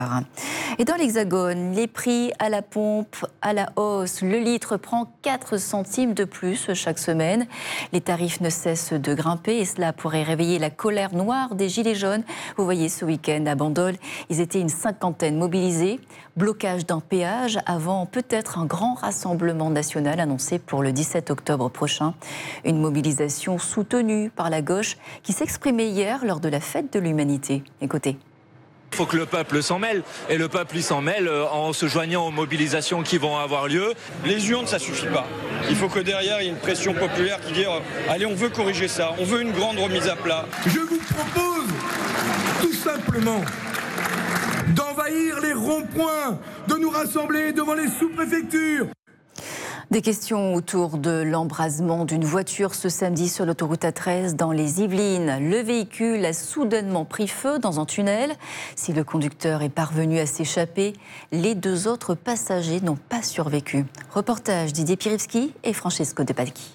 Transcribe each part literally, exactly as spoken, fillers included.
Et dans l'Hexagone, les prix à la pompe à la hausse. Le litre prend quatre centimes de plus chaque semaine. Les tarifs ne cessent de grimper et cela pourrait réveiller la colère noire des Gilets jaunes. Vous voyez ce week-end à Bandol, ils étaient une cinquantaine mobilisés. Blocage d'un péage avant peut-être un grand rassemblement national annoncé pour le dix-sept octobre prochain. Une mobilisation soutenue par la gauche qui s'exprimait hier lors de la fête de l'humanité. Écoutez. Il faut que le peuple s'en mêle, et le peuple il s'en mêle en se joignant aux mobilisations qui vont avoir lieu. Les urnes, ça suffit pas. Il faut que derrière, il y ait une pression populaire qui dit « Allez, on veut corriger ça, on veut une grande remise à plat ». Je vous propose tout simplement d'envahir les ronds-points, de nous rassembler devant les sous-préfectures. Des questions autour de l'embrasement d'une voiture ce samedi sur l'autoroute A treize dans les Yvelines. Le véhicule a soudainement pris feu dans un tunnel. Si le conducteur est parvenu à s'échapper, les deux autres passagers n'ont pas survécu. Reportage Didier Pirivski et Francesco De Palchi.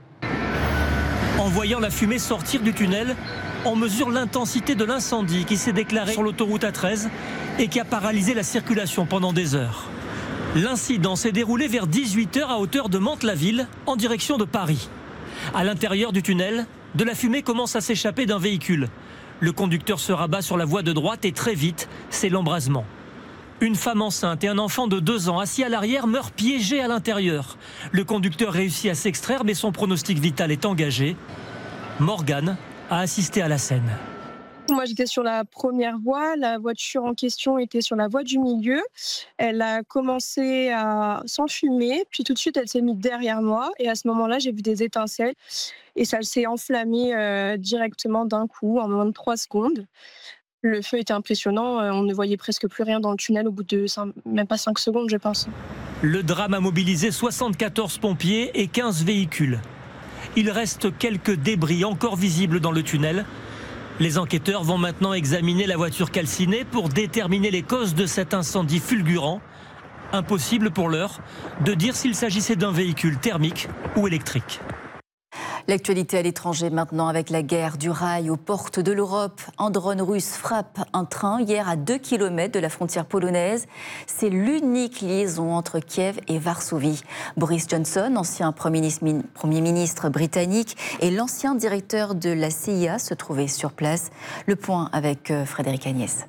En voyant la fumée sortir du tunnel, on mesure l'intensité de l'incendie qui s'est déclaré sur l'autoroute A treize et qui a paralysé la circulation pendant des heures. L'incident s'est déroulé vers dix-huit heures à hauteur de Mantes-la-Ville, en direction de Paris. À l'intérieur du tunnel, de la fumée commence à s'échapper d'un véhicule. Le conducteur se rabat sur la voie de droite et très vite, c'est l'embrasement. Une femme enceinte et un enfant de deux ans assis à l'arrière meurent piégés à l'intérieur. Le conducteur réussit à s'extraire, mais son pronostic vital est engagé. Morgane a assisté à la scène. Moi, j'étais sur la première voie. La voiture en question était sur la voie du milieu. Elle a commencé à s'enfumer, puis tout de suite, elle s'est mise derrière moi. Et à ce moment-là, j'ai vu des étincelles et ça s'est enflammé euh, directement d'un coup, en moins de trois secondes. Le feu était impressionnant. On ne voyait presque plus rien dans le tunnel au bout de cinq, même pas cinq secondes, je pense. Le drame a mobilisé soixante-quatorze pompiers et quinze véhicules. Il reste quelques débris encore visibles dans le tunnel. Les enquêteurs vont maintenant examiner la voiture calcinée pour déterminer les causes de cet incendie fulgurant. Impossible pour l'heure de dire s'il s'agissait d'un véhicule thermique ou électrique. L'actualité à l'étranger maintenant avec la guerre du rail aux portes de l'Europe. Un drone russe frappe un train hier à deux kilomètres de la frontière polonaise. C'est l'unique liaison entre Kiev et Varsovie. Boris Johnson, ancien Premier ministre britannique, et l'ancien directeur de la C I A se trouvaient sur place. Le point avec Frédéric Agnès.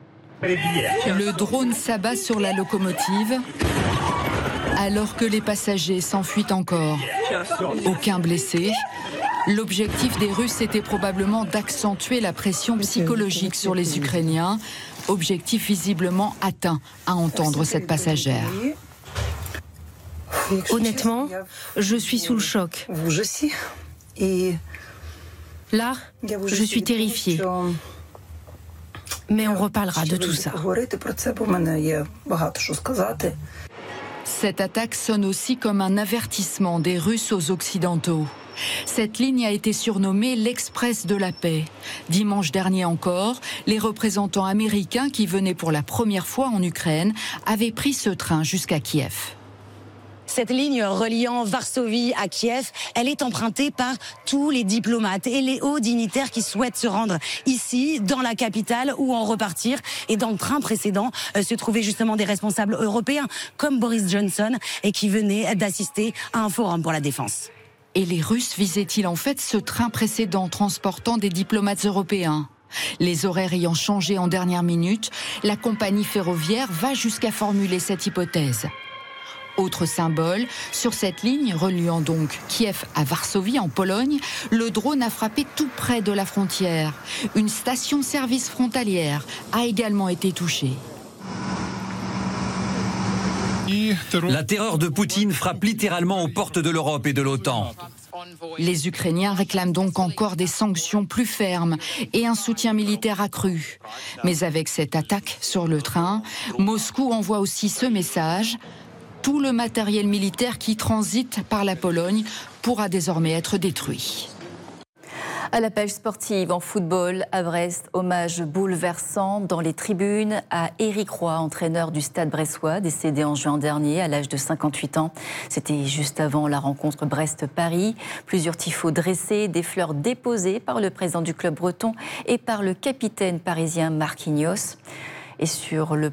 Le drone s'abat sur la locomotive alors que les passagers s'enfuient encore. Aucun blessé. L'objectif des Russes était probablement d'accentuer la pression psychologique sur les Ukrainiens. Objectif visiblement atteint, à entendre cette passagère. Honnêtement, je suis sous le choc. Là, je suis terrifiée. Mais on reparlera de tout ça. Cette attaque sonne aussi comme un avertissement des Russes aux Occidentaux. Cette ligne a été surnommée l'Express de la paix. Dimanche dernier encore, les représentants américains qui venaient pour la première fois en Ukraine avaient pris ce train jusqu'à Kiev. Cette ligne reliant Varsovie à Kiev, elle est empruntée par tous les diplomates et les hauts dignitaires qui souhaitent se rendre ici, dans la capitale, ou en repartir. Et dans le train précédent euh, se trouvaient justement des responsables européens, comme Boris Johnson, et qui venaient d'assister à un forum pour la défense. Et les Russes visaient-ils en fait ce train précédent transportant des diplomates européens ? Les horaires ayant changé en dernière minute, la compagnie ferroviaire va jusqu'à formuler cette hypothèse. Autre symbole, sur cette ligne reliant donc Kiev à Varsovie en Pologne, le drone a frappé tout près de la frontière. Une station-service frontalière a également été touchée. La terreur de Poutine frappe littéralement aux portes de l'Europe et de l'OTAN. Les Ukrainiens réclament donc encore des sanctions plus fermes et un soutien militaire accru. Mais avec cette attaque sur le train, Moscou envoie aussi ce message. Tout le matériel militaire qui transite par la Pologne pourra désormais être détruit. À la page sportive en football, à Brest, hommage bouleversant dans les tribunes à Éric Roy, entraîneur du Stade Bressois, décédé en juin dernier à l'âge de cinquante-huit ans. C'était juste avant la rencontre Brest-Paris. Plusieurs tifos dressés, des fleurs déposées par le président du club breton et par le capitaine parisien Marquinhos. et sur le